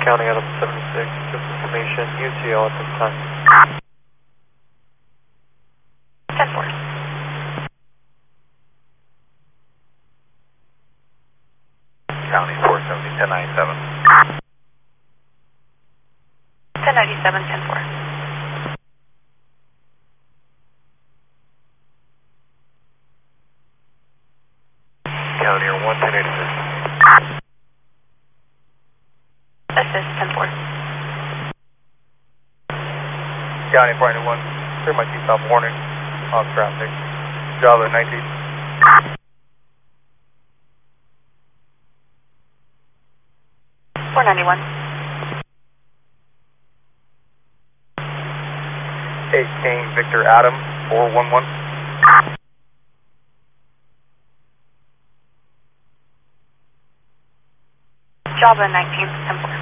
County Adam 76, just information, UCL at this time. 10-4. County 470, 1097. 1097, 10-4. County Air 1, 1086. Assist, 10-4. County 491, clear my T-stop warning on traffic. Java 19. 491. 8 King Victor Adam 411. Java 19, 10-4.